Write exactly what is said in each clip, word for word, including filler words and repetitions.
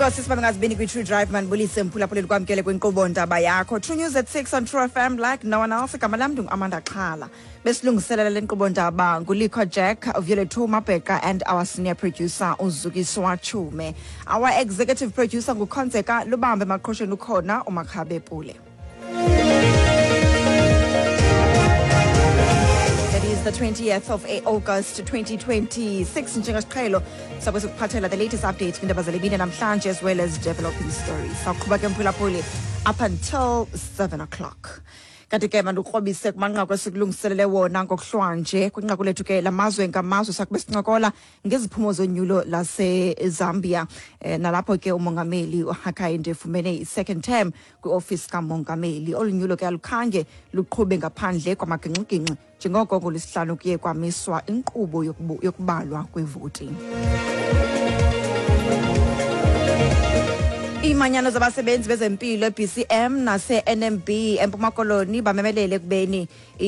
Inkosi sibangazibini kwi-True Drive manibulise mphulaphuleli kwamkele kwinkqubo ndaba yakho. True News at six on True F M like no one else. Igama lam ndingu-Amanda Xhala. Besilungiselela le nkqubo ndaba nguLikho Jack, Violethu Mabheka and our senior producer uZukiswa Chume. Our executive producer nguKhonzeka Lubambe Maqhosheni ukhona uMakhabe Pule. The twentieth of August twenty twenty-six njengasiqhelo sabe sikuphathela the latest updates kwindaba zalebini namhlanje as well as developing stories. Saqhuba ke mphulaphuli up until seven o'clock. Kanti ke mandukrobise kumanqaku esikulungiselele wona ngokuhlwanje kwinqaku lethu ke lamazwe ngamazwe sakube sincokola ngeziphumo zonyulo lase Zambia eh, nalapho ke umongameli uHakainde ufumene i-second term kwi-office kamongameli. Olunyulo ke alukhange luqhube ngaphandle kwamagingxigingxi njengoko ngolwesihlanu kuye kwamiswa inkqubo yokubalwa kwevoti. Imanyano zabasebenzi bezempilo e-B C M nase-N M B eMpuma Koloni bamemelele kubeni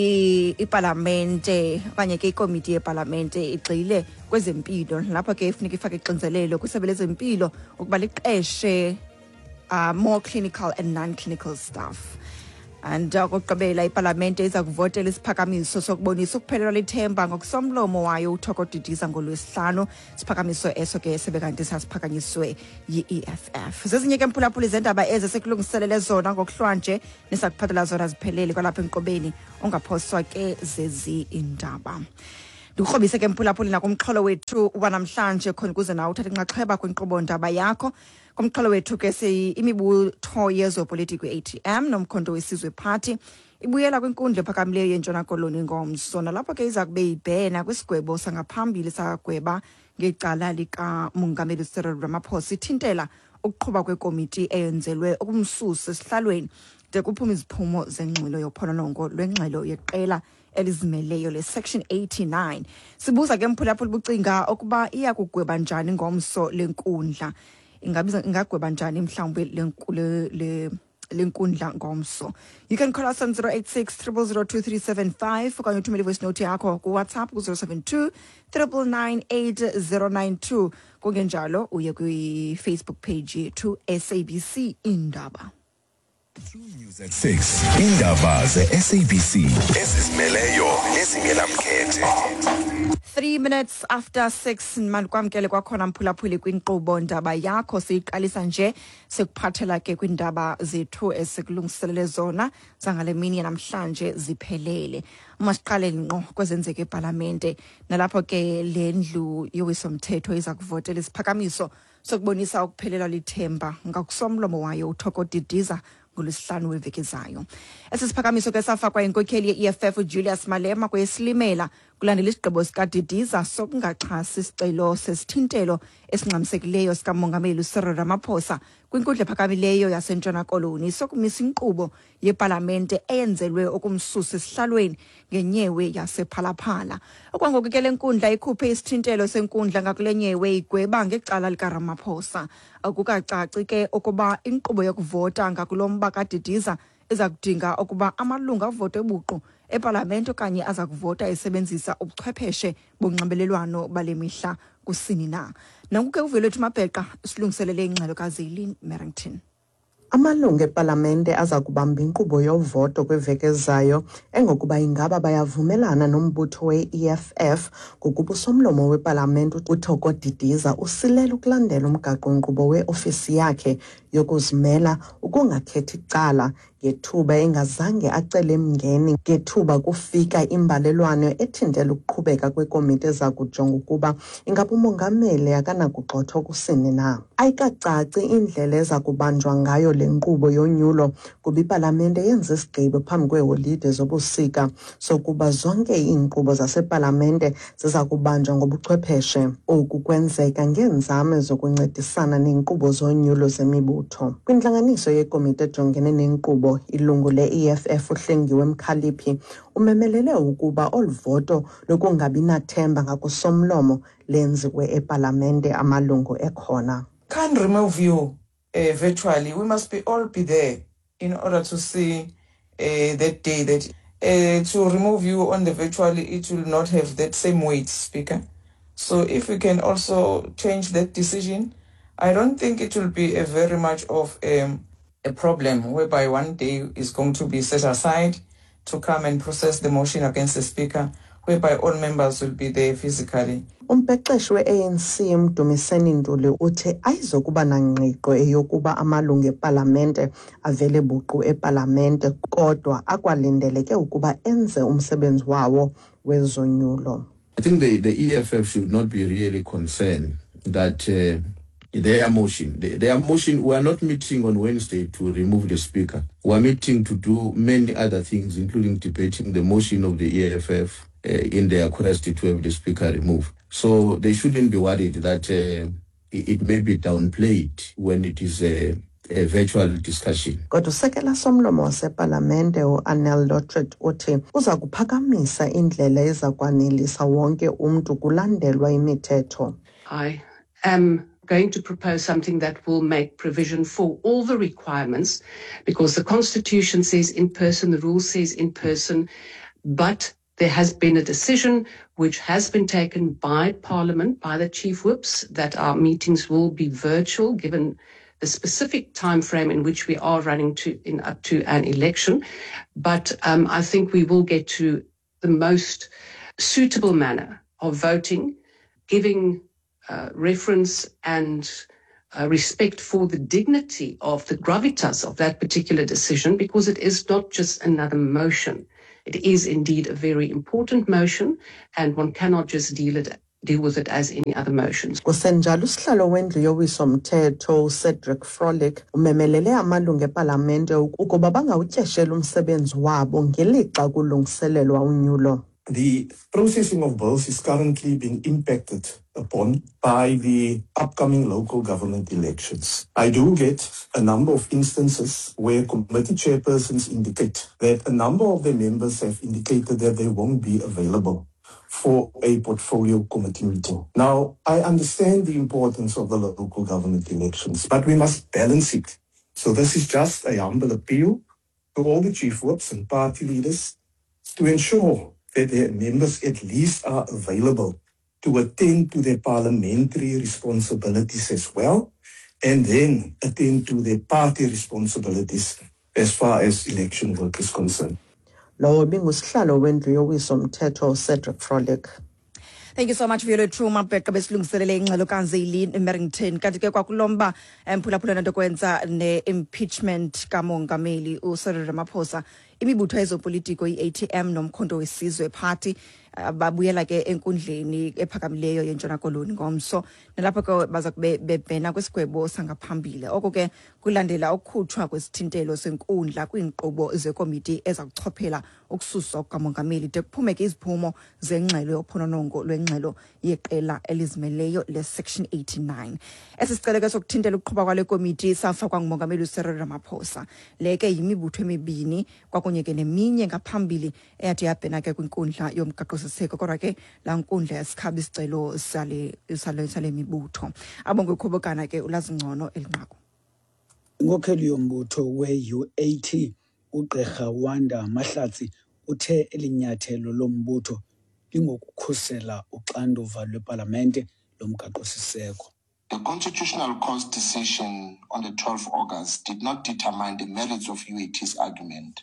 iparlamente okanye ke ikomiti yeparlamente igxile kwezempilo lapho ke ifuneka ifake ixinzelelo kwisebe lezempilo ukuba liqeshe uh, more clinical and non-clinical staff. And kokugqibela iparlamente iza kuvotela isiphakamiso sokubonisa ukuphelelwa lithemba ngokusomlomo wayo uThoko Didiza ngolwesihlanu. Isiphakamiso eso ke sebekanti sasiphakanyiswe yi-E F F. Zezinye ke mphulaphuli zendaba eze sekulungiselele zona ngokuhlwanje nisakuphathela zona ziphelele kwalapha enqobeni ongaphoswa ke zezi indaba. Ndikrobise ke mphulaphuli nakumxholo wethu wanamhlanje khona ukuze nawe uthathe inxaxheba kwinkqubo ndaba yakho. Kumxholo wethu ke seyi imibutho yezopolitiko A T M nomkhonto wesizwe party ibuyela kwinkundla ephakamileyo yeNtshona Koloni ngomso nalapho ke iza kube ibhena kwisigwebo sangaphambili sagweba ngecala lika Mongameli Cyril Ramaphosa ithintela ukuqhuba kwekomiti eyenzelwe ukumsusa esihlalweni de kuphuma iziphumo zengxilo yophononongo lwengxelo yeqela elizimeleyo le section eighty-nine. Sibuza ke mphulaphuli bucinga ukuba iya kugweba njani ngomso lenkundla. Ingabiza ingagweba njani mhlawumbe le le lenkundla ngomso. You can call us on zero eight six, zero zero two three seven five okanye uthumele voice note yakho ku WhatsApp ku zero seven two, nine nine eight, zero nine two. Kungenjalo uye kwi Facebook page yethu S A B C Indaba. True News at six. Indaba ze-S A B C ezizimeleyo nezingelamkhethe. Three minutes after six mani kwamkele kwakhona mphulaphuli kwinkqubo ndaba yakho siyiqalisa nje sekuphathela ke kwindaba zethu esikulungiselele zona zangale mini namhlanje ziphelele. Masiqale ngqo kwezenzeke eParlamente nalapho ke lendlu yowisomthetho iza kuvotela isiphakamiso sokubonisa ukuphelelwa lithemba ngakusomlomo wayo uThoko Didiza ngolwesihlanu weveki zayo. Esisiphakamiso ke safakwa inkokheli ye-E F F uJulius Malema kwesilimela kulandela isigqibo sikaDidiza sokungaxhasi isicelo sesithintelo esingxamisekileyo sikamongameli uCyril Ramaphosa kwinkundla ephakamileyo yaseNtshona Koloni sokumisa inkqubo yeparlamente eyenzelwe ukumsusa esihlalweni ngenyewe yasephalaphala. Okwangoku ke le nkundla ikhuphe isithintelo senkundla ngakulenyewe igweba ngecala likaRamaphosa. Akukacaci ke ukuba inkqubo yokuvota ngakulomba kaDidiza iza kudinga ukuba amalunga avote ebuqu eParlamente okanye aza kuvota esebenzisa ubuchwepheshe bonxibelelwano bale mihla kusini na. Nankuke uViolethu Mabheka silungiselele ingxelo kaZaylin Merrington. Amalungu eParlamente aza kubamba inkqubo yovoto kwiveki ezayo engokuba ingaba bayavumelana nombutho we-E F F ngokuba usomlomo weParlamente uThoko Didiza usilela ukulandela umgaqo-nkqubo we-ofisi yakhe yokuzimela ukungakhethi icala ngethuba engazange acele mngeni ngethuba kufika imbalelwano ethintela ukuqhubeka kwekomiti eza kujonga ukuba ingaba umongameli akanakugxothwa kusini na. Ayikacaci indlela eza kubanjwa ngayo le nkqubo yonyulo kuba iParlamente yenza isigqibo phambi kweeholide zobusika sokuba zonke iinkqubo zaseParlamente ziza kubanjwa ngobuchwepheshe. Oku kwenzeka ngeenzame zokuncedisana neenkqubo zonyulo zemibutho. Kwintlanganiso yekomiti ejongene neenkqubo ilungu le-E F F uHlengiwe Mkhaliphi umemelele ukuba oluvoto lokungabi nathemba ngakusomlomo lenziwe eParlamente amalungu ekhona. Can't remove you uh, virtually. We must be all be there in order to see uh, that day that uh, to remove you on the virtually, it will not have that same weight, Speaker. So if we can also change that decision, I don't think it will be a very much of um, a problem whereby one day is going to be set aside to come and process the motion against the Speaker, whereby all members will be there physically. Umbhexeshi we-A N C Mdumiseni Nduli uthi ayizokuba nangqiqo eyokuba amalungu epalamente avele buqu epalamente kodwa akwalindeleke ukuba enze umsebenzi wawo wezonyulo. I think the, the E F F should not be really concerned that uh, their motion, the, their motion, we are not meeting on Wednesday to remove the Speaker. We are meeting to do many other things, including debating the motion of the E F F uh, in their quest to have the Speaker removed. So they shouldn't be worried that uh, it, it may be downplayed when it is a, a virtual discussion. Kodwa usekela somlomo wasepalamente u-Anel Lotriet uthi uza kuphakamisa indlela ezakwanelisa wonke umntu kulandelwa imithetho. I am going to propose something that will make provision for all the requirements, because the Constitution says in person, the rule says in person, but there has been a decision which has been taken by Parliament, by the Chief Whips, that our meetings will be virtual, given the specific time frame in which we are running to in up to an election. But um, I think we will get to the most suitable manner of voting, giving uh, reference and uh, respect for the dignity of the gravitas of that particular decision, because it is not just another motion. It is indeed a very important motion, and one cannot just deal it deal with it as any other motions. Kusenjalo usihlalo wendlu yowiso-mthetho uCedric Froelich umemelele amalungu epalamente ukuba bangawutyesheli umsebenzi wabo ngelixa kulungiselelwa unyulo. The processing of bills is currently being impacted upon by the upcoming local government elections. I do get a number of instances where committee chairpersons indicate that a number of their members have indicated that they won't be available for a portfolio committee meeting. Now, I understand the importance of the local government elections, but we must balance it. So this is just a humble appeal to all the chief whips and party leaders to ensure that their members at least are available to attend to their parliamentary responsibilities as well, and then attend to their party responsibilities as far as election work is concerned. Lowo bingusihlalo wendlu yowiso-mthetho uCedric Froelich. Thank you so much, Violet Truma. Bheka besilungiselele ingxelo kaNzeyilini eMarrington. Kanti ke kwakulomba emphulaphula nto kwenza ne-impeachment kamongameli uCyril Ramaphosa. Imibutho yezopolitiko i-A T M nomkhonto wesizwe party babuyela ke enkundleni ephakamileyo yeNtshona Koloni ngomso, nalapho ke baza kube bebhena kwesigwebo sangaphambili. Oko ke kulandela ukukhutshwa kwesithintelo senkundla kwiinkqubo zekomiti ezakuchophela ukususwa kukamongameli de kuphume ke iziphumo zengxelo yophononongo lwengxelo yeqela elizimeleyo le-section eighty-nine. Esi sicelo ke sokuthintela ukuqhuba kwale komiti safakwa ngumongameli uCyril Ramaphosa. Leke yimibutho emibini kwakunye ke neminye ngaphambili eyathi yabhena ke kwinkundla yomgaqo-siseko, kodwa ke laa nkundla yasikhaba isicelo sale sale sale mibutho. Abonge ukhobokana ke ulazi ngcono elinqaku. Inkokheli yombutho we-U A T uGqirha Wanda Mahlatsi uthe elinyathelo lombutho lingokukhusela uxanduva lwepalamente lomgaqo-siseko. The Constitutional Court's decision on the twelfth of August did not determine the merits of U A T's argument.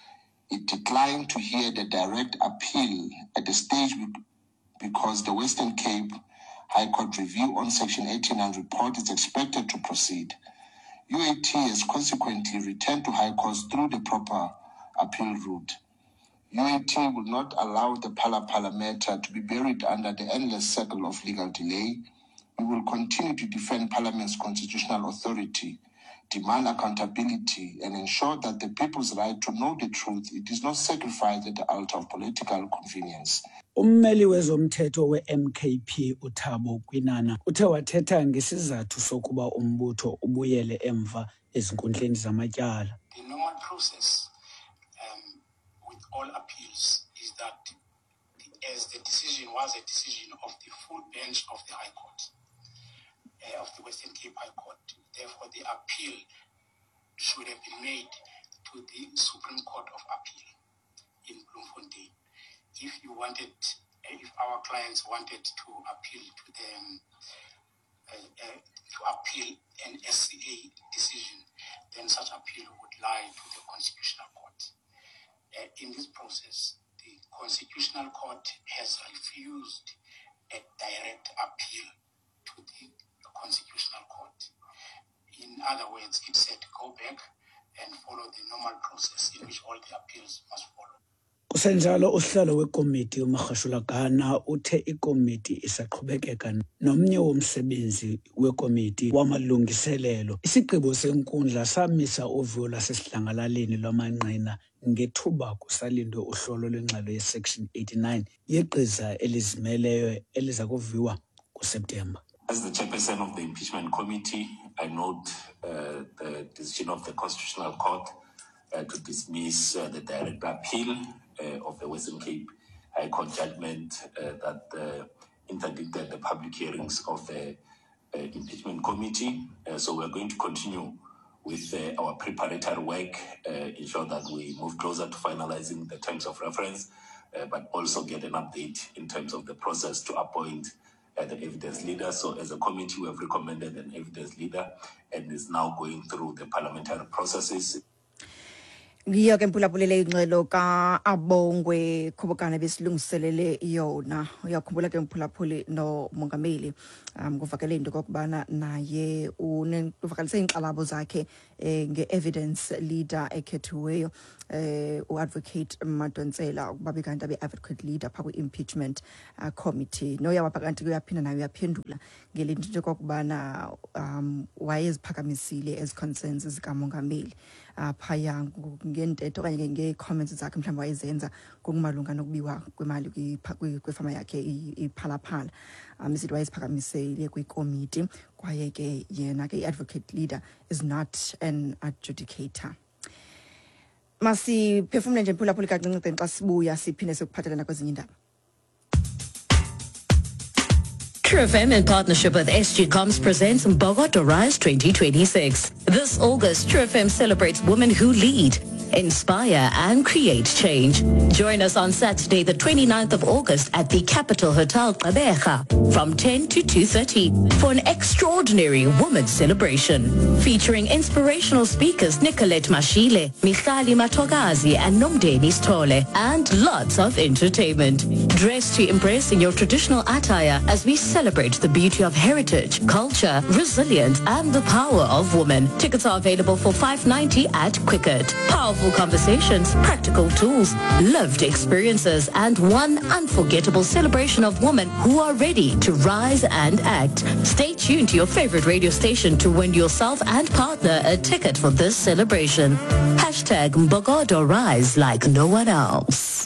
It declined to hear the direct appeal at the stage because the Western Cape High Court review on Section eighty-nine report is expected to proceed. U A T has consequently returned to High Court through the proper appeal route. U A T will not allow the Pala Parliamenta to be buried under the endless circle of legal delay. We will continue to defend Parliament's constitutional authority, demand accountability, and ensure that the people's right to know the truth it is not sacrificed at the altar of political convenience. Ummeli wezomthetho we-M K P uThabo Kwinana uthe wathetha ngesizathu sokuba umbutho ubuyele emva ezinkundleni zamatyala. The normal process um, with all appeals is that the, as the decision was a decision of the full bench of the High Court, uh, of the Western Cape High Court, therefore the appeal should have been made to the Supreme Court of Appeal in Bloemfontein. If you wanted, if our clients wanted to appeal to them, uh, uh, to appeal other words, it said go back and follow the normal process in which all the appeals must follow. Kusenjalo uhlalo wekomiti uMagashulagana uthe ikomiti isaqhubekeka nomnye womsebenzi wekomiti wamalungiselelo. Isigqibo senkundla samisa uvuyo lwasesidlangalaleni lwamanqina ngethuba kusalindwe uhlolo lwengxelo yesection eighty-nine yegqiza elizimeleyo eliza kuviwa kuSeptemba. As the chairperson of the impeachment committee, I note uh, the decision of the Constitutional Court uh, to dismiss uh, the direct appeal uh, of the Western Cape High Court judgment uh, that uh, interdicted the public hearings of the uh, impeachment committee. Uh, so we're going to continue with uh, our preparatory work, uh, ensure that we move closer to finalizing the terms of reference, uh, but also get an update in terms of the process to appoint uh, the evidence leader. So as a committee, we have recommended an evidence leader and is now going through the parliamentary processes. Ngiyo ke mphulaphulele ingxelo ka Abongwe Khubukane besilungiselele yona. Uyakhumbula ke mphulaphuli no mongameli um kuvakele into kokubana naye uvakalise inqalabo zakhe nge evidence leader ekhethiweyo eh uadvocate Madonsela ukuba bekanti abe advocate leader pha kwi-impeachment uh, committee. No yaba kanti kuyaphinda nayo yaphendula ngelinto into kokubana um wayeziphakamisile as concerns zikamongameli apha yangu ngentetho okanye nge-comments zakhe mhlawumbe wayezenza ngokumalunga nokubiwa kwemali kwifama yakhe iphalaphala um isithi wayeziphakamisile kwikomiti kwaye ke yena ke i-advocate leader is not an adjudicator. Masi phefumule nje mphulaphuli kancinci xa sibuya siphinde sekuphathelana kwezinye indaba. True F M in partnership with S G Coms presents Mbogodo Rise twenty twenty-six. This August, True F M celebrates women who lead, inspire and create change. Join us on Saturday the twenty-ninth of August at the Capital Hotel Gqeberha from ten to two thirty for an extraordinary women's celebration featuring inspirational speakers Nicolette Mashile, Michali Matogazi and Nomdeni Stole, and lots of entertainment. Dress to impress in your traditional attire as we celebrate the beauty of heritage, culture, resilience and the power of women. Tickets are available for five ninety at Quicket. Powerful conversations, practical tools, lived experiences, and one unforgettable celebration of women who are ready to rise and act. Stay tuned to your favorite radio station to win yourself and partner a ticket for this celebration. Hashtag Mbogodo Rise like no one else.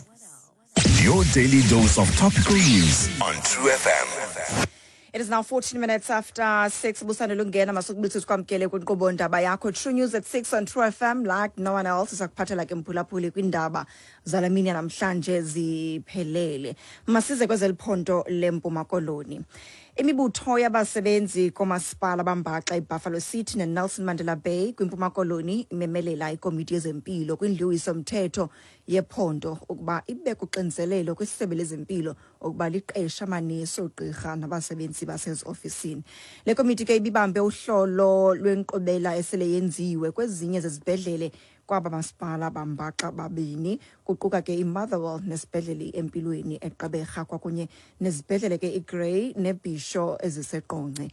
Your daily dose of topical news on True F M. It is now fourteen minutes after six. Busana lungena masukubulisa sikwamkele kwinkqubo ndaba yakho True News at six on True F M like no one else. Sakuphathela ke mphulaphuli kwindaba zalamini namhlanje ziphelele. Masize kwezeliphondo leMpuma Koloni. Imibutho yabasebenzi komasipala bambaxa eBuffalo City neNelson Mandela Bay kwiMpuma Koloni imemelela ikomiti yezempilo kwindluwiso mthetho yephondo ukuba ibe kuxinzelelo kwisebe lezempilo ukuba liqesha amaniso ogqirha nabasebenzi basezofisini. Le komiti ke ibibambe uhlolo lwenkqubela esele yenziwe kwezinye zezibhedlele kwaba masipala bambaxa babini kuquka ke iMotherwell nesibhedlele empilweni eGqeberha kwakunye nesibhedlele ke iGrey neBisho eziseqonce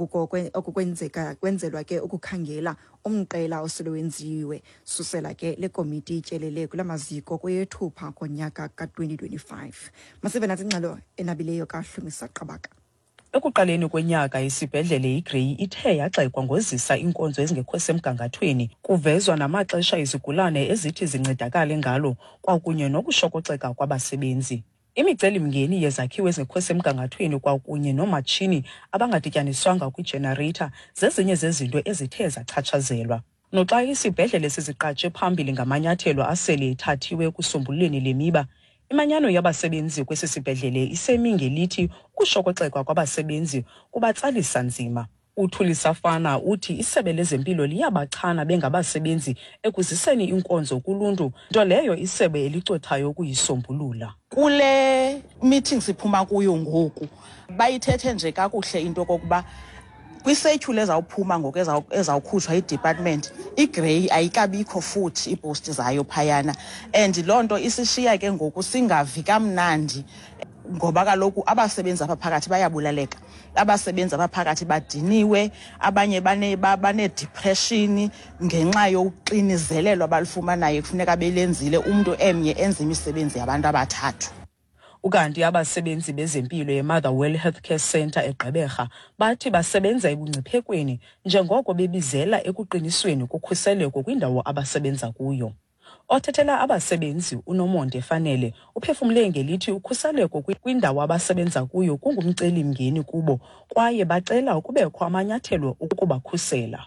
okukwenzeka kwenzelwa ke ukukhangela umqela osele wenziwe susela ke le komiti ityelele kulamaziko kweyethupha konyaka ka twenty twenty-five. Masibe nathi ingxelo enabileyo kaHlumisa Qabaka. Ekuqaleni kwenyaka isibhedlele iGrey ithe yaxekwa ngozisa inkonzo ezingekho semgangathweni kuvezwa namaxesha izigulane ezithi zincedakale ngalo kwakunye nokushokoceka kwabasebenzi. Imicelimngeni yezakhiwo ezingekho semgangathweni kwakunye noomatshini abangadityaniswanga kwigenerator zezinye zezinto ezithe zachatshazelwa. Noxa isibhedlele siziqatshe phambili ngamanyathelo asele ethathiwe ekusombululeni le miba, imanyano yabasebenzi kwesi sibhedlele isemingelithi ukushokoceka kwabasebenzi kubatsalisa nzima. Uthulisa Fana uthi isebe lezempilo liyabachana bengabasebenzi ekuziseni inkonzo kuluntu, nto leyo isebe elicothayo ukuyisombulula. Kule meeting siphuma kuyo ngoku bayithethe nje kakuhle into kokuba kwisetyhule ezawuphuma ngoku ezawukhutshwa idepartment iGrey ayikabikho futhi ipost zayo phayana, and loo nto isishiya ke ngoku singavi kamnandi. ngoba kaloku abasebenzi apha phakathi bayabulaleka, abasebenzi apha phakathi badiniwe, abanye bane bane depression ngenxa yokuxinizelelwa abalifumanayo kufuneka belenzile umuntu emnye enza imisebenzi yabantu abathathu. Ukanti abasebenzi bezempilo eMotherwell Healthcare Centre eGqeberha bathi basebenza ebungciphekweni njengoko bebizela ekuqinisweni kokhuseleko kwindawo abasebenza kuyo. Othethela abasebenzi uNomonde Fanele uphefumle ngelithi ukhuseleko kwindawo abasebenza kuyo kungumceli mngeni kubo kwaye bacela ukubekho amanyathelo ukubakhusela.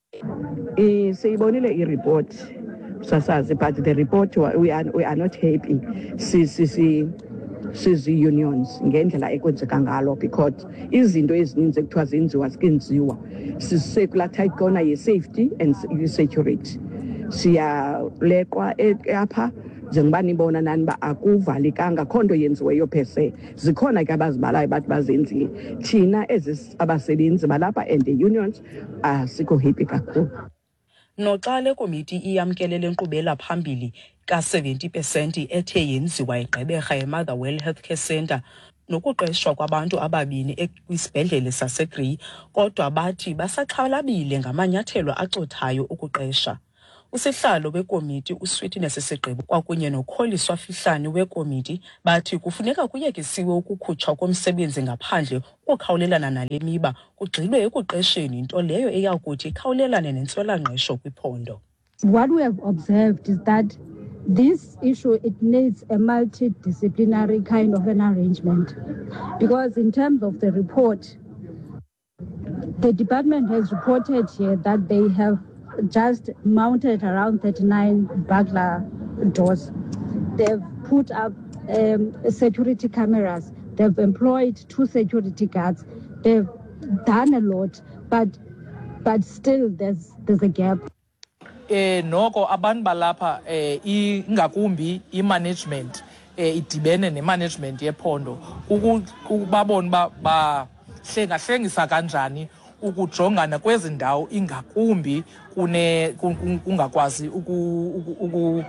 Eh siyibonile ireport sasazi, but the report we are, we are not happy si si si sizi unions ngendlela ekwenzeka ngalo, because izinto ezininzi ekuthiwa zenziwa zikenziwa sisecular tight corner ye safety and security. Siyalekwa apha njengoba nibona nani ba akuvalekanga khonto yenziweyo phese, zikhona ke abazibalayo bathi bazenzile. Thina ezi abasebenzi balapha and the unions asikho happy kakhulu. Noxa le komiti iyamkele lenkqubela phambili ka seventy percent ethe yenziwa eGqeberha eMotherwell Healthcare Centre nokuqeshwa kwabantu ababini ekwisibhedlele saseGrey, kodwa bathi basaxhalabile ngamanyathelo acothayo ukuqesha. Usihlalo wekomiti uSweetness Sigqibo kwakunye noKholiswa Fihlani wekomiti bathi kufuneka kuyekisiwe ukukhutshwa komsebenzi ngaphandle ukukhawulelana nale miba kugxilwe ekuqesheni, into leyo eyakuthi ikhawulelane nentswela-ngqesho kwiphondo. What we have observed is that this issue, it needs a multidisciplinary kind of an arrangement, because in terms of the report, the department has reported here that they have just mounted around thirty-nine burglar doors. They've put up um, security cameras. They've employed two security guards. They've done a lot, but but still there's there's a gap. Eh noko abantu balapha eh ingakumbi imanagement eh idibene nemanagement yephondo ukubabona ba ba hlenga hlengisa kanjani ukujongana kwezi ndawo ingakumbi kune kungakwazi uku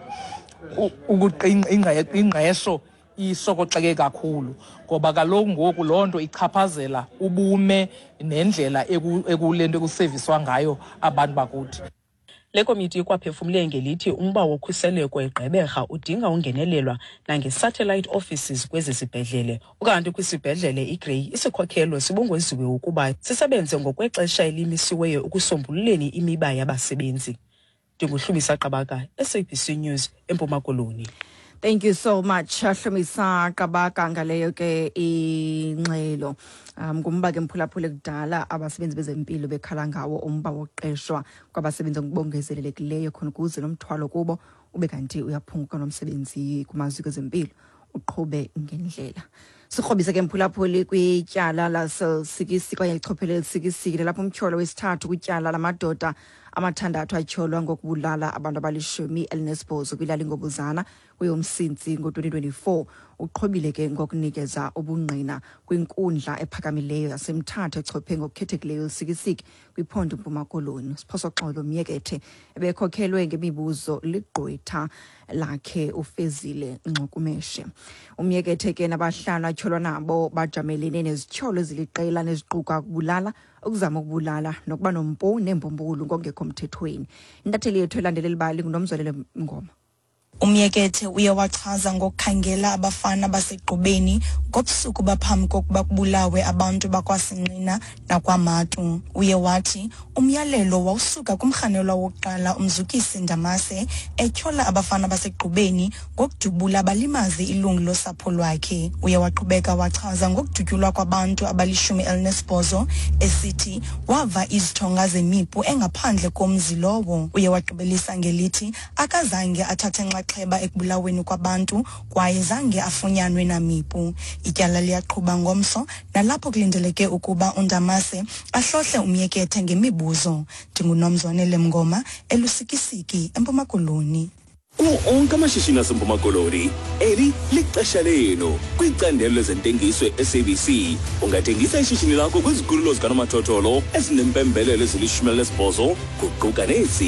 ukuqinqa ingqesho isokoxeke kakhulu, ngoba kaloku ngoku lonto ichaphazela ubume nendlela ekulento ekuserviswa ngayo abantu bakuthi. Le komiti kwaphefumle ngelithi umba wokhuseleko eGqeberha udinga ungenelelwa nange-satellite offices kwezi zibhedlele. Ukanti kwisibhedlele iGrey isikhokhelo sibongoziwe ukuba sisebenze ngokwexesha elimisiweyo ukusombululeni imiba yabasebenzi. Ndinguhlumisa Qabaka, S A B C News, eMpuma Koloni. Thank you so much, Hlumisa Qabaka, ngaleyo ke ingxelo. Um ngumba ke mphulaphule kudala abasebenzi bezempilo bekhala ngawo umba woqeshwa kwabasebenzi ngibongezelelekileyo khona ukuze nomthwalo kubo ube kanti uyaphunguka nomsebenzi kumaziko ezempilo uqhube ngendlela. Sikhobisa ke mphulaphule kwityala la Sikisi kwaye ichophelele Sikisi lapho umtyholo wesithathu kwityala lamadoda amathandathu atyholwa ngokubulala abantu abalishumi elinesibhozo kwilali ngobuzana kweyomsintsi ngo-twenty twenty-four. Uqhobile ke ngokunikeza ubungqina kwinkundla ephakamileyo yasemthatha echophe ngokukhethekileyo Sikisiki kwiphondo Mpuma Koloni. Siphoso Xolo Myekethe ebekhokhelwe ngemibuzo ligqwetha lakhe uFezile Nxukumeshe. Umyekethe ke nabahlanu atyholwa nabo bajamelene nezityholo eziliqela neziquka ukubulala, ukuzama ukubulala nokuba nompu nembumbulu ngokungekho mthethweni. Intatheli yethu elandelela ibali nguNomzwelele Ngoma. Umyekethe uye wachaza ngokukhangela abafana baseGqubeni ngobusuku baphambi kokuba kubulawe abantu bakwaSinqina nakwaMatu. Uye wathi umyalelo wawusuka kumrhanelwa wokuqala uMzukisi Ndamase etyhola abafana baseGqubeni ngokudubula balimaze ilungu losapho lwakhe. Uye waqhubeka wachaza ngokudutyulwa kwabantu abalishumi elinesibhozo esithi wava izithonga zemipu engaphandle komzi lowo. Uye waqibelisa ngelithi akazange athathe nxaxheba ekubulaweni kwabantu kwaye zange afunyanwe namipu. Ityala liyaqhuba ngomso nalapho kulindeleke ukuba uNdamase ahlohle umyekethe ngemibuzo. NdinguNomzwanele Mngoma elusikisiki eMpuma Koloni. Onke amashishini aseMpuma Koloni, eli lixesha lenu kwicandelo lezentengiso e-S A B C. Ungathengisa ishishini lakho kwizikhululo zikanomathotholo ezinempembelelo ezilishumi elinesibhozo kuquka nezi: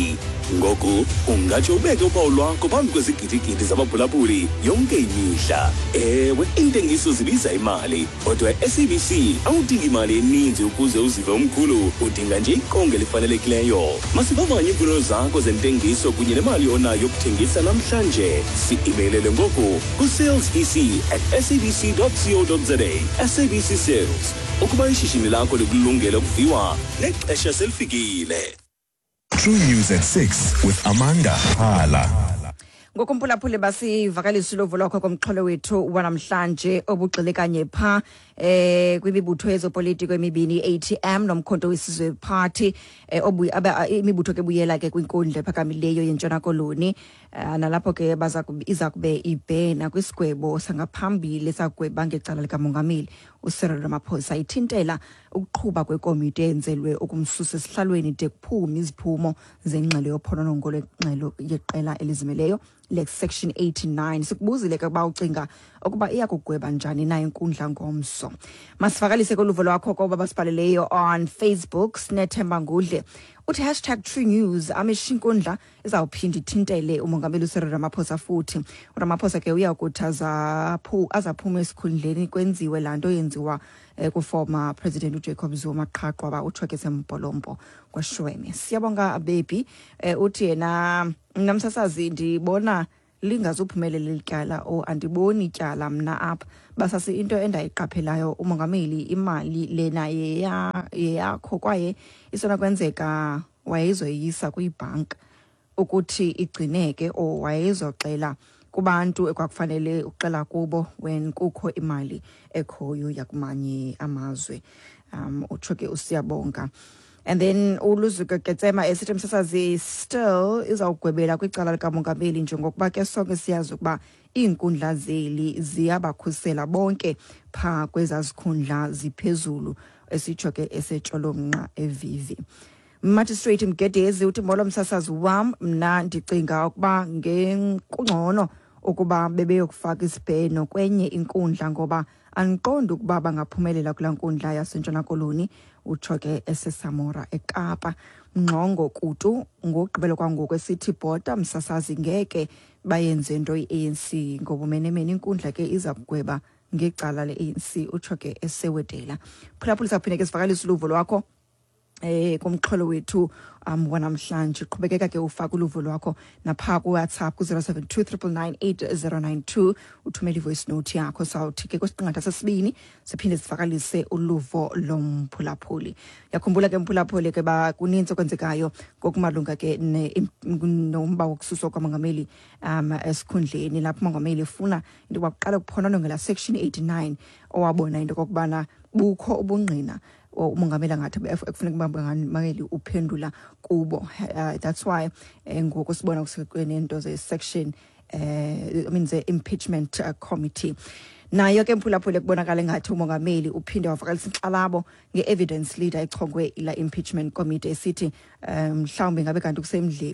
ngoku ungatsho ubeke uphawu lwakho phambi kwezigidigidi zabaphulaphuli yonke imihla. Ewe, intengiso zibiza imali, kodwa e-S A B C awudingi imali eninzi ukuze uzive umkhulu, udinga nje iqonga elifanelekileyo. Masivavanye iimfuno zakho zentengiso kunye nemali onayo yokuthengisa namhlanje. Si-imeilele ngoku ku-salesec at sabc dot co dot za. S A B C Sales, ukuba ishishini lakho likulungele ukuviwa nexesha selifikile. True News at six with Amanda Phala. Ngokumphulaphule basivakalisa ulovo lwakho komxholo wethu wanamhlanje obugxile kanye pha eh kwimibutho yezopolitiko emibini A T M nomkhonto wesizwe party eh obu imibutho ke buyela ke kwinkundla ephakamileyo yentshona koloni nalapho ke baza iza kube ibhena kwisigwebo sangaphambili sagweba ngecala likamongameli uCyril Ramaphosa ithintela ukuqhuba kwekomiti enzelwe ukumsusa esihlalweni de kuphume iziphumo zengxelo yophononongo lengxelo yeqela elizimeleyo le section eighty-nine. Sikubuzile ke ba ucinga ukuba iyakugweba njani na inkundla ngomso. Masivakalise koluvo lwakho koba basibhaleleyo on Facebook. Sinethemba Ngudle uthi hashtag True News amesha inkundla izawuphinda ithintele umongameli uCyril Ramaphosa futhi uRamaphosa ke uyakuthaza phu azaphuma esikhundleni kwenziwe lanto yenziwa eh, ku former president uJacob Zuma qhaqwa ba uthweke sempolompo kwaShweme. Siyabonga baby eh, uthi yena namsasazi ndibona lingazuphumelela ityala o andiboni ityala mna apha basasi into endayiqaphelayo umongameli imali lena yeya yakho kwaye isona kwenzeka wayezoyisa kwibank ukuthi igcineke o wayezoxela kubantu ekwakufanele uxela kubo when kukho imali ekhoyo yakumanye amazwe. um uchoke usiyabonga. And then uluzuka Ketsema esithi msasazi still izawugwebela kwicala likamongameli njengokuba ke sonke siyazi ukuba iinkundla zeli ziyabakhusela bonke pha kwezazikhundla ziphezulu esitsho ke esetsholomanqa evivi. Magistrate Mgedezi uthi molo msasazi wam mna ndicinga ukuba ngengcono ukuba bebeyokufaka isibheno kwenye inkundla ngoba anqonda ukuba bangaphumelela kula nkundla yasentshona koloni uchoke esesamora eKapa. Ngqongo kutu ngogqibelo kwangoku esithi bhota msasazi ngeke bayenze into i-A N C ngobumenemene inkundla ke iza kugweba ngecala le-A N C uchoke esewedela. Phulaphula saphinde ke sivakalisa uluvo lwakho eh kumxholo wethu um wanamhlanje qhubekeka ke ufaka uluvo lwakho napha ku WhatsApp ku zero seven two nine nine eight zero nine two uthumela ivoice note yakho sawuthi ke kwesiqingatha sesibini siphinde sivakalise uluvo lomphulaphuli. Yakhumbula ke mphulaphuli ke ba kuninzi okwenzekayo kokumalunga ke nomba wokususwa kwamongameli um esikhundleni lapho umongameli efuna into kwaqala ukuphononongela section eighty-nine owabona into kokubana bukho ubungqina umongameli ngathi ekufuneka umongameli uphendula kubo. Uh, that's why ngoku sibona kusekwento ze section uh, I mean the impeachment uh, committee. Nayo ke mphulaphule kubonakala ngathi umongameli uphinde wafakalisa inxalabo nge-evidence leader echongwe ila impeachment committee esithi mhlawumbe ngabe kanti kusemdle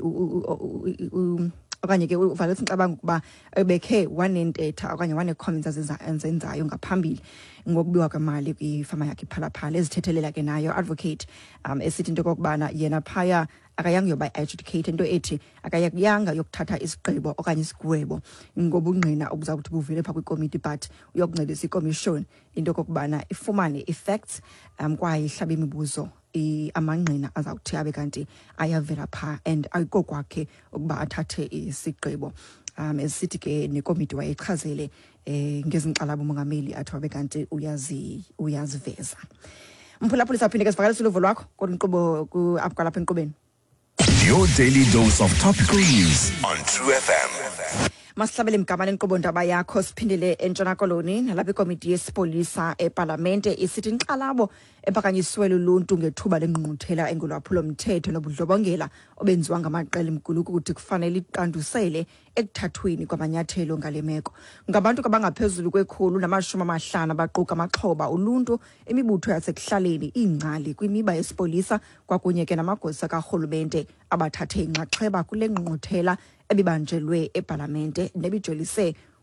okanye ke uvalisa inxabango kuba ebekhe wanentetha okanye wane comments azenzayo ngaphambili ngokubiwa kwemali kwifama yakhe phala phala ezithethelela ke nayo advocate um esithi into kokubana yena phaya akayanga yoba educate into ethi akayakuyanga yokuthatha isigqibo okanye isigwebo ngobungqina obuzakuthi buvele pha kwikomiti but uyokuncedisa ikommission into kokubana ifumane effects um kwaye ihlabe imibuzo amangqina azawuthi abe kanti ayavela pha and ayiko kwakhe ukuba athathe isigqibo. Um esithi ke nekomiti wayechazele eh ngezinxalabo umongameli athi wabe kanti uyazi uyaziveza. Mphulaphuli saphinde ke sivakalisa uluvo lwakho kodwa ku apkalapha enkqubeni. Your daily dose of topical news on True F M. Masihlabele mgamane inkqubo ndaba yakho siphindele entshona koloni nalapha ikomiti yesipolisa eParlamente isithi inxalabo ephakanyisiwe uluntu ngethuba lengqungquthela engolwaphulo mthetho nobudlobongela obenziwa ngamaqela emguluku ukuthi kufanele iqandusele ekuthathweni kwamanyathelo ngale meko. Ngabantu abangaphezulu kwekhulu namashumi amahlanu abaquka amaxhoba uluntu imibutho yasekuhlaleni ingcali kwimiba yesipolisa kwakunye ke namagosa karhulumente abathathe inxaxheba kule ngqungquthela ebibanjelwe eParlamente nebijolise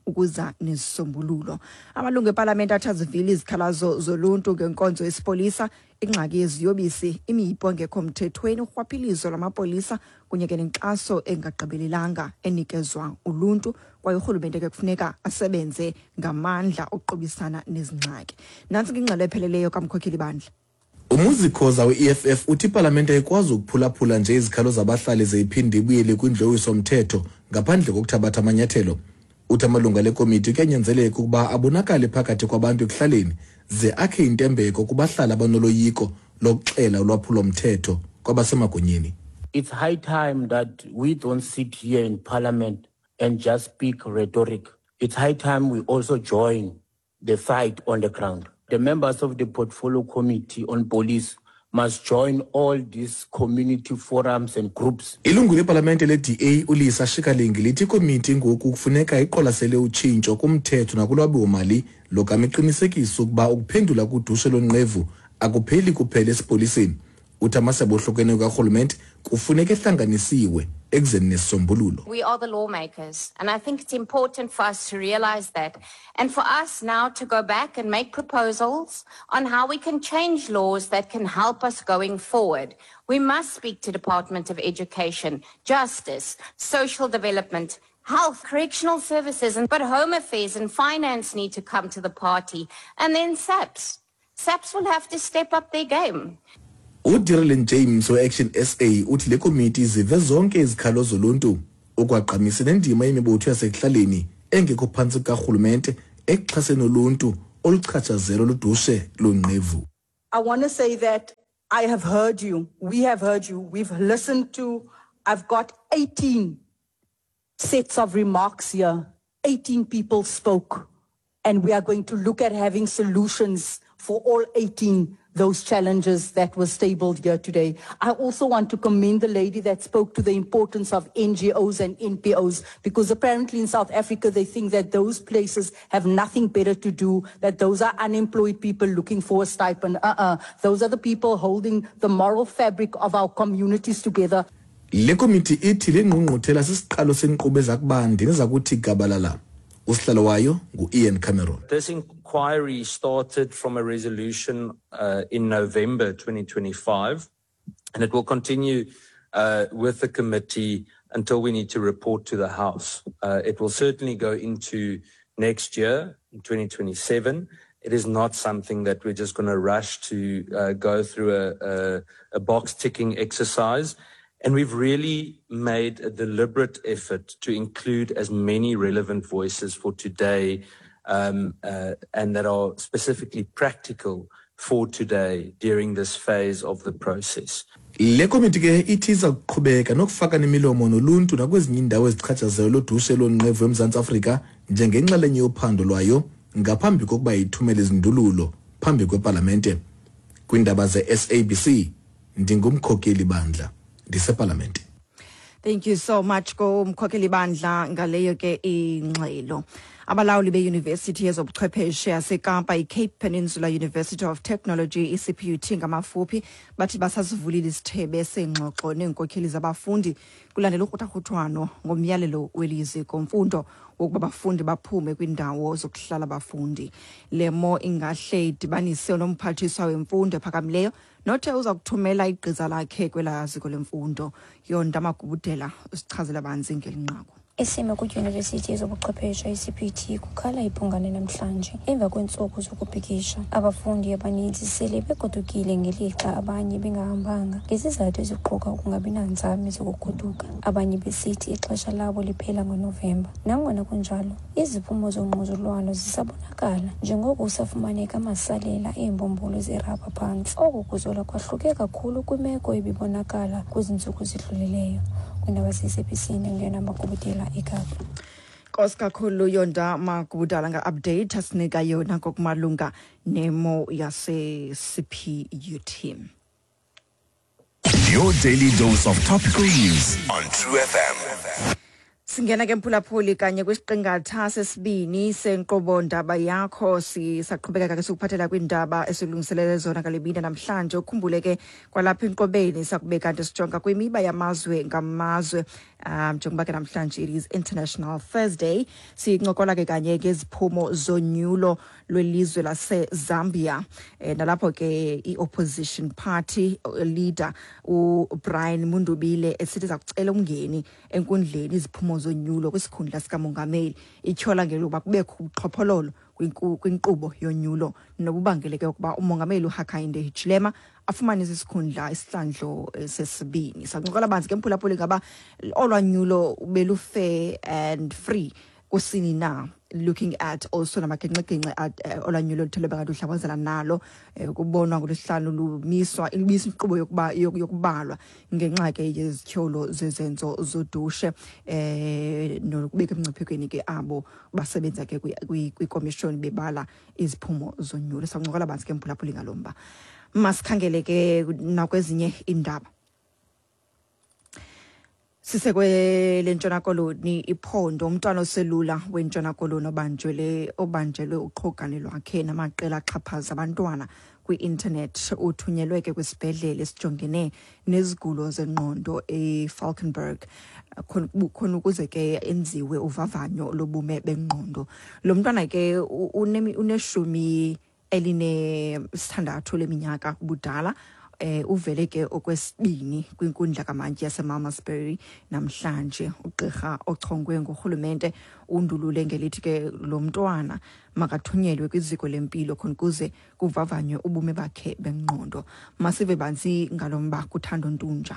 ukuza nesisombululo. Amalungu eParliament athazivile izikhalazo zoluntu ngenkonzo yesipolisa, ingxaki yeziyobisi, imiyipo engekho mthethweni, urhwaphilizo lwamapolisa kunye ke nenkxaso engagqibelelanga enikezwa uluntu, kwaye urhulumente ke kufuneka asebenze ngamandla ukuqobisana nezingxaki. Nantsi ingxelo epheleleyo kaMkhokheli bandla. Umuzikhoza we-E F F uthi iParliament ayikwazi ukuphulaphula nje izikhalo zabahlali zeyiphinde ibuyele kwindlu somthetho ngaphandle kokuthabatha amanyathelo. Uthi amalungu ale komiti kuyanyanzeleka ukuba abonakale phakathi kwabantu ekuhlaleni ze akhe intembeko kubahlali abanoloyiko lokuxela ulwaphulo mthetho kwabasemagunyeni. It's high time that we don't sit here in Parliament and just speak rhetoric. It's high time we also join the fight on the ground. The members of the Portfolio Committee on Police must join all these community forums and groups. Ilungu leParlamente le-D A uLisa Shikalingi lithi ikomiti ngoku kufuneka iqwalasele utshintsho kumthetho nakulwabiwo-mali lokamiqinisekisa ukuba ukuphendula kudushe lonqevu akupheli kuphela esipoliseni. Uthi amasebe ohlukene karhulumente kufuneka ehlanganisiwe ekuzeni nesisombululo. We are the lawmakers, and I think it's important for us to realize that, and for us now to go back and make proposals on how we can change laws that can help us going forward. We must speak to Department of Education, Justice, Social Development, Health, Correctional Services, and but Home Affairs and Finance need to come to the party, and then SAPS. SAPS will have to step up their game. uDirlin James we-Action S A uthi le komiti zive zonke izikhalo zoluntu ukwaqamisa nendima yemibutho yasekuhlaleni engekho phantsi karhulumente ekuxhaseni uluntu oluchachazelo ludushe lonqevu. I want to say that I have heard you. We have heard you. We've listened to, I've got eighteen sets of remarks here. eighteen people spoke. And we are going to look at having solutions for all eighteen those challenges that were tabled here today. I also want to commend the lady that spoke to the importance of N G Os and N P Os, because apparently in South Africa they think that those places have nothing better to do, that those are unemployed people looking for a stipend. Uh-uh. Those are the people holding the moral fabric of our communities together. Le komiti ithi le ngqungquthela sisiqalo senkqubo ezakubandi nezakuthi gabalala. Usihlalo wayo ngu-Ian Cameron. This inquiry started from a resolution uh, in November twenty twenty-five, and it will continue uh, with the committee until we need to report to the House. Uh, it will certainly go into next year, in twenty twenty-seven. It is not something that we're just going to rush to uh, go through a, a, a box-ticking exercise. And we've really made a deliberate effort to include as many relevant voices for today um, uh, and that are specifically practical for today during this phase of the process. Le komiti ke ithi iza kuqhubeka nokufaka nemilomo noluntu nakwezinye indawo ezichatshazelwe lodushe lonqevu eMzantsi Afrika njengenxalenye yophando lwayo ngaphambi kokuba ithumele izindululo phambi kweParlamente. Kwindaba ze-S A B C ndingumkhokeli bandla ndiseParlamente. Thank you so much ko mkhokeli bandla ngaleyo ke ingxelo. Abalawuli beYunivesithi yezobuchwepheshe yaseKapa iCape Peninsula University of Technology I C P U T ngamafuphi bathi basazivulile isithebe sengxoxo nenkokheli zabafundi kulandela ukhuthakhutshwano ngomyalelo welizwe komfundo wokuba abafundi baphume kwindawo zokuhlala abafundi. Lemo ingahle idibanise nomphathiswa wemfundo ephakamileyo nothe uza kuthumela igqiza lakhe kwela ziko lemfundo. Yonda Magubudela usichazela banzi ngelinqaku. Esime kwidyunivesithi yezobuchwepheshe I C P U T kukhala ibhungane namhlanje emva kweentsuku zokubhikisha. Abafundi abaninzi sele begodukile ngelixa abanye bengahambanga ngezizathu eziquka ukungabi nanzame zokugoduka. Abanye besithi ixesha labo liphela ngoNovemba. Nangona kunjalo, iziphumo zongquzulwano zisabonakala njengoko usafumaneka amasalela eembombolo zerabha phantsi. Oku kuzola kwahluke kakhulu kwimeko ebibonakala kwizintsuku zidlulileyo. Kwindaba ze-S A B C ngena Magubudela eKapa. Nkosi kakhulu Yonda Magubudala nga-update asinika yona ngokumalunga nemo yase-C P U T. Your daily dose of topical news on True F M. Singena ke mphulaphuli kanye kwisiqingatha sesibini senkqubo ndaba yakho sisaqhubeka ke sokuphathela kwindaba esilungiselele zona kalibina namhlanje ukhumbule ke kwalapha inqobeni sakube kanti sijonga kwimiba yamazwe ngamazwe um njengoba ke namhlanje it is International Thursday sincokola ke kanye ke iziphumo zonyulo lwelizwe lase Zambia eh, nalapho ke i-opposition party leader u Brian Mundubile esithi zakucela umngeni enkundleni iziphumo zonyulo kwisikhundla sikamongameli ityhola ngeluba kubekho uxhophololo kwinkqubo yonyulo nobubangeleke ukuba umongameli uHakainde Hichilema afumane isikhundla isihlandlo sesibini. Sancokola banzi ke mphulaphuli ngaba olwanyulo belu fair and free kusini na, looking at also namagenxegenxe at olwanyulo luthelebe kanti uhlabazela nalo kubonwa ngolesihlanu lumiswa ilibisa inkqubo yokuba yokubalwa ngenxa ke yezityholo zezenzo zodushe eh nokubeka emngciphekweni ke abo basebenza ke kwi-commission bebala iziphumo zonyulo. Sancokola banzi ke mphulaphuli ngalomba. Masikhangele ke nakwezinye indaba. Sisekwe lentshona koloni iphondo umntwana oselula wentshona koloni obanjwele obanjelwe uqhogane lwakhe namaqela axhaphaza abantwana kwi-internet uthunyelwe ke kwisibhedlele esijongene nezigulo zengqondo eFalkenberg khona ukuze ke enziwe uvavanyo lobume bengqondo. Lo mntwana ke uneshumi eline sithandathu leminyaka ubudala eh uvele ke okwesibini kwinkundla kamantyi yaseMalmesbury namhlanje ugqirha ochongwe ngurhulumente undulule ngelithi ke lo mntwana makathunyelwe kwiziko lempilo khona kuze kuvavanywe ubume bakhe bengqondo. Masive banzi ngalomba kuthando Ntunja.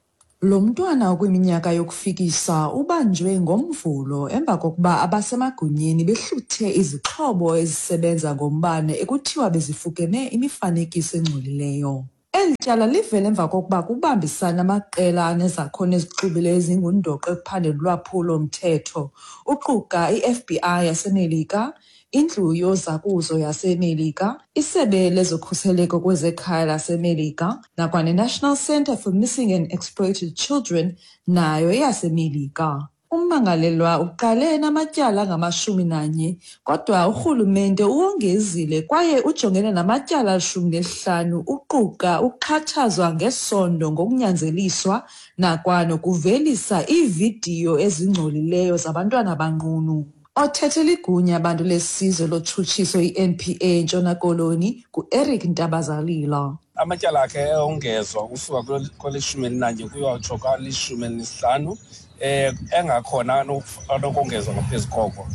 Lo mntwana okwiminyaka yokufikisa ubanjwe ngomvulo emva kokuba abasemagunyeni behluthe izixhobo ezisebenza ngombane ekuthiwa bezifukene imifanekiso engcolileyo. Eli tyala livele emva kokuba kubambisana amaqela anezakhono ezixubileyo ezingundoqo ekuphandeni lwaphulo-mthetho uquka i-F B I yaseMelika, indlu yozakuzo yaseMelika, isebe lezokhuseleko kwezekhaya laseMelika nakwane-National Center for Missing and Exploited Children nayo yaseMelika. Ummangalelwa uqale namatyala ngamashumi nanye kodwa urhulumente uwongezile kwaye ujongene namatyala alishumi nesihlanu uquka uxhatshazwa ngesondo ngokunyanzeliswa nakwanokuvelisa iividiyo ezingcolileyo zabantwana abanqunu. Othethela igunya abantu lesizwe lotshutshiso i-N P A Ntshona Koloni ku-Eric Ntabazalila. Amatyala akhe eongezwa usuka kwelishumi elinanye kuyotsho kwalishumi elinesihlanu eh engakhona anokongezwa ngaphezu koko.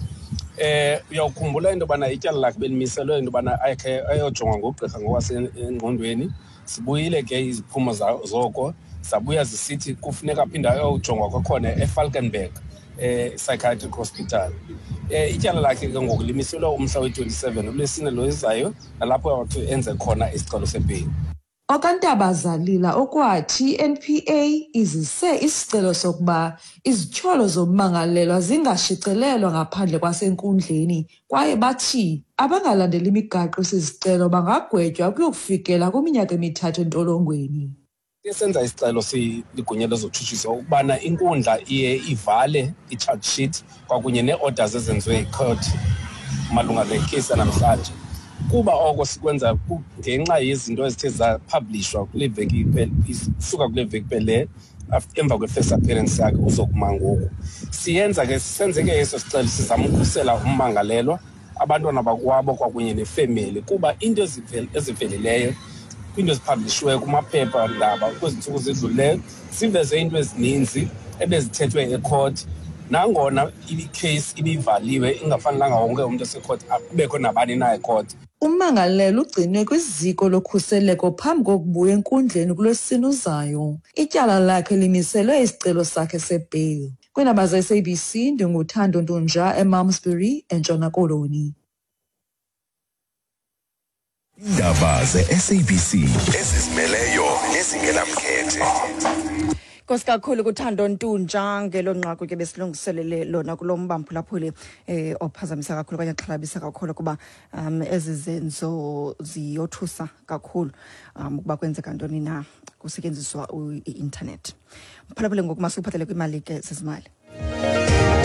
Eh uyawukhumbula into yobana ityala lakhe belimiselwe into yobana akhe ayojongwa ngugqirha ngokwasengqondweni. Sibuyile ke iziphumo zoko sabuya zisithi kufuneka aphinda ayojongwa kwakhona eFalkenberg eh psychiatric hospital. Eh ityala lakhe ke ngokulimiselwa umhla we-twenty-seven uLwesine lo izayo nalapho awathu enze khona isicelo sebheyili. Okantabazalila okwathi i-N P A izise isicelo sokuba izityholo zommangalelwa zingashicilelwa ngaphandle kwasenkundleni kwaye bathi abangalandeli imigaqo sezicelo bangagwetywa kuyokufikela kwiminyaka emithathu entolongweni. Esenza isicelo siligunya lezotshutshiso ukubana inkundla iye ivale i-charge sheet kwakunye nee-orders ezenziwe yi-court malunga nekesi namhlanje. Kuba oko sikwenza ngenxa yezinto ezithe zapublishwa kule veki isuka kule veki phele emva kwe-first appearance yakhe uzokuma ngoku. Siyenza ke sisenze ke eso sicelo sizama ukukhusela ummangalelwa abantwana bakwabo kwakunye nefamily kuba into eziveleleyo kwinto ezipublishwe kumaphepha ndaba kwezi ntsuku zidlulileyo siveze into ezininzi ebezithethwe ecourt nangona i-case ibivaliwe ingafanelanga wonke umuntu esecourt kubekho nabani na ecourt. Ummangalelwa ugcinwe kwiziko lokhuseleko phambi kokubuya enkundleni kuLwesine uzayo. Ityala lakhe limiselwe isicelo sakhe sebheyili. Kwiindaba ze-S A B C ndinguthando Ntunja eMalmesbury eNtshona Koloni. Indaba ze-S A B C ezizimeleyo nezingenamkhethe. Nkosi kakhulu kuthando Ntunja ngelo nqaku ke besilungiselele lona kulomba mphulaphuli eh ophazamisa kakhulu kanye xhalabisa kakhulu kuba um ezizenzo ziyothusa kakhulu um ukuba kwenzeka ntoni na kusetyenziswa i-internet. Mphulaphuli ngoku masuphathele kwimali ke sezimali.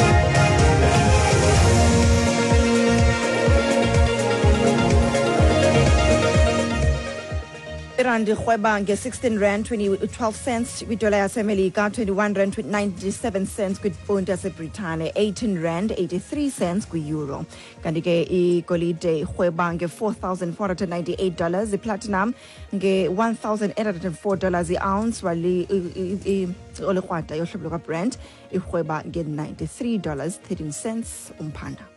irandi rhweba nge-sixteen rand twelve cents kwidola yasemelika, twenty-one rand ninety-seven cents kwiponti yasebritane, eighteen rand eighty-three cents kwi-euro. Kanti ke igolide irhweba nge-four thousand four hundred ninety-eight dollars, iplatinum nge-one thousand eight hundred four dollars i-ounce, wali olikrwada yohlobo lukabrand irhweba nge-ninety-three dollars thirteen cents umphanda.